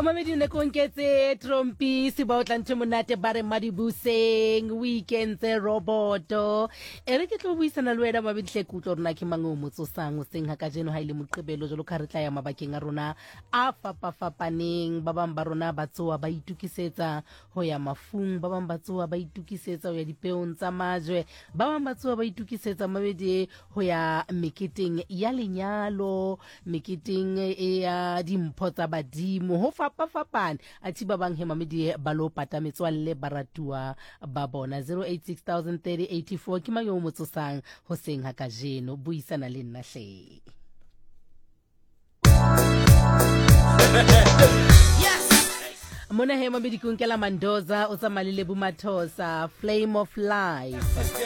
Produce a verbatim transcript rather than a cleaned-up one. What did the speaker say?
Mamedi ne konketse trompi si ba tla ntse monate ba re madibuseng weekend tse roboto ere ke tlo buisana le wena mabedile kutlo rona ke mango motso sang o seng ha ka jeno ha ile moqebelo jalo ka re tla ya mabakeng a rona a fapa fapaneng ba bang ba rona ba tsoa ba itukisetsa ho ya mafung ba bang ba tsoa ba itukisetsa ho ya dipeong tsa majwe ba bang ba tsoa ba itukisetsa mabedi ho ya meketeng ya lenyalo meketeng e ya dimpho tsa badimo ho fapa fapane a thi ba bang he mamedi ba lo pata metswalle baratua ba bona zero eight six thousand thirty eighty-four ke mang yo motso sang ho seng ha ka jeno buisana le nna hle. Mona he mamedi kunkela Mandoza o tsamalile bumathosa Flame of Life.